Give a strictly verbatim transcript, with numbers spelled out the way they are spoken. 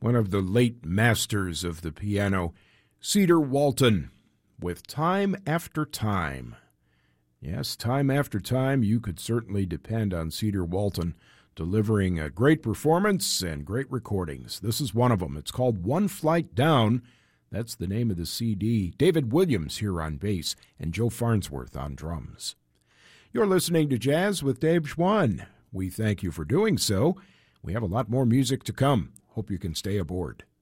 one of the late masters of the piano, Cedar Walton, with Time After Time. Yes, time after time, you could certainly depend on Cedar Walton delivering a great performance and great recordings. This is one of them. It's called One Flight Down. That's the name of the C D. David Williams here on bass and Joe Farnsworth on drums. You're listening to Jazz with Dave Schwann. We thank you for doing so. We have a lot more music to come. Hope you can stay aboard.